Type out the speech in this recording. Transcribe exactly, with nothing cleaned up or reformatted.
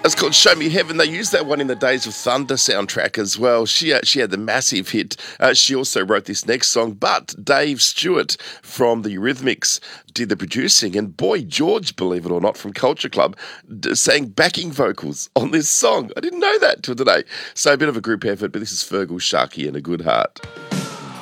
It's called Show Me Heaven. They used that one in the Days of Thunder soundtrack as well. She, uh, she had the massive hit. Uh, she also wrote this next song, but Dave Stewart from the Eurythmics did the producing. And Boy George, believe it or not, from Culture Club, d- sang backing vocals on this song. I didn't know that till today. So a bit of a group effort, but this is Fergal, Sharkey and A Good Heart.